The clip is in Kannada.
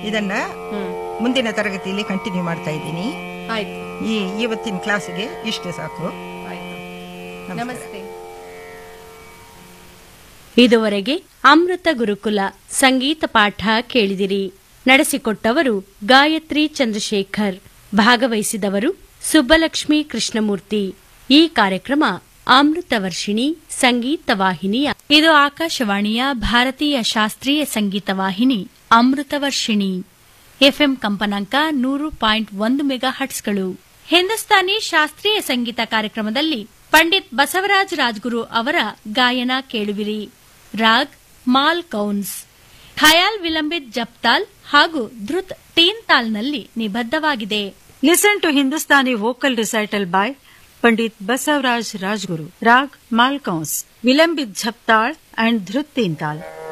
ಇದನ್ನ ಮುಂದಿನ ತರಗತಿಯಲ್ಲಿ ಕಂಟಿನ್ಯೂ ಮಾಡ್ತಾ ಇದ್ದೀನಿ. ಆಯ್ತು, ಇವತ್ತಿನ ಕ್ಲಾಸಿಗೆ ಇಷ್ಟೇ ಸಾಕು. ಆಯ್ತು, ನಮಸ್ತೆ. ಇದುವರೆಗೆ ಅಮೃತ ಗುರುಕುಲ ಸಂಗೀತ ಪಾಠ ಕೇಳಿದಿರಿ. ನಡೆಸಿಕೊಟ್ಟವರು ಗಾಯತ್ರಿ ಚಂದ್ರಶೇಖರ್. ಭಾಗವಹಿಸಿದವರು ಸುಬ್ಬಲಕ್ಷ್ಮಿ ಕೃಷ್ಣಮೂರ್ತಿ. ಈ ಕಾರ್ಯಕ್ರಮ ಅಮೃತ ವರ್ಷಿಣಿ ಸಂಗೀತ ವಾಹಿನಿಯ. ಇದು ಆಕಾಶವಾಣಿಯ ಭಾರತೀಯ ಶಾಸ್ತ್ರೀಯ ಸಂಗೀತ ವಾಹಿನಿ ಅಮೃತ ವರ್ಷಿಣಿ. ಎಫ್ಎಂ ಕಂಪನಾಂಕ 100.1 ಮೆಗಾಹರ್ಟ್ಸ್ಗಳು. ಹಿಂದೂಸ್ತಾನಿ ಶಾಸ್ತ್ರೀಯ ಸಂಗೀತ ಕಾರ್ಯಕ್ರಮದಲ್ಲಿ ಪಂಡಿತ್ ಬಸವರಾಜ್ ರಾಜ್ಗುರು ಅವರ ಗಾಯನ ಕೇಳುವಿರಿ. ರಾಗ್ ಮಾಲ್ ಕೌನ್ಸ್, ಖಯಾಲ್ ವಿಲಂಬಿತ್ ಜಪ್ತಾಲ್ ಹಾಗೂ ಧೃತ್ ತೀನ್ ತಾಲ್ನಲ್ಲಿ ನಿಬದ್ಧವಾಗಿದೆ. Listen to Hindustani vocal recital by Pandit Basavaraj Rajguru, Rag Malkaus, Vilambit Jhaptal and Dhruth Teental.